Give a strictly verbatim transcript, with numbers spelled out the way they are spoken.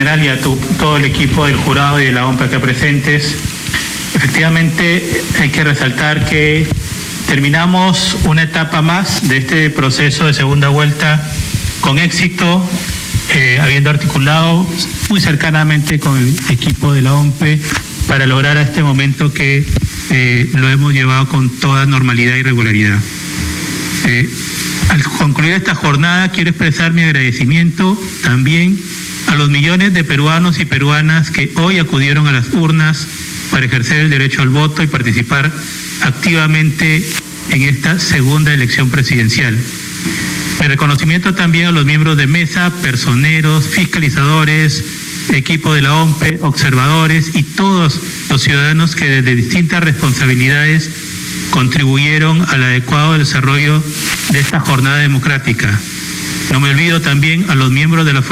y a tu, todo el equipo del jurado y de la O M P acá presentes. Efectivamente, hay que resaltar que terminamos una etapa más de este proceso de segunda vuelta con éxito, eh, habiendo articulado muy cercanamente con el equipo de la O M P para lograr a este momento que eh, lo hemos llevado con toda normalidad y regularidad. Eh, al concluir esta jornada, quiero expresar mi agradecimiento también a los millones de peruanos y peruanas que hoy acudieron a las urnas para ejercer el derecho al voto y participar activamente en esta segunda elección presidencial. Mi reconocimiento también a los miembros de mesa, personeros, fiscalizadores, equipo de la O M P, observadores y todos los ciudadanos que desde distintas responsabilidades contribuyeron al adecuado desarrollo de esta jornada democrática. No me olvido también a los miembros de la